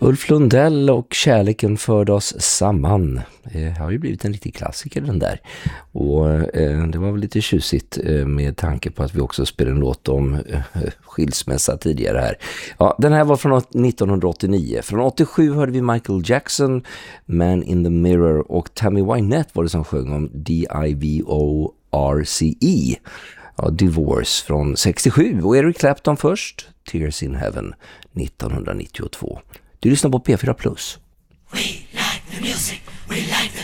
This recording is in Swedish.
Ulf Lundell och Kärleken förde oss samman. Det har ju blivit en riktig klassiker den där. Och det var väl lite tjusigt med tanke på att vi också spelade en låt om skilsmässa tidigare här. Ja, den här var från 1989. Från 87 hörde vi Michael Jackson, Man in the Mirror, och Tammy Wynette var det som sjöng om D-I-V-O-R-C-E. Ja, Divorce från 67. Och Eric Clapton först, Tears in Heaven 1992. Du lyssnar på P4 Plus. We like the music, we like the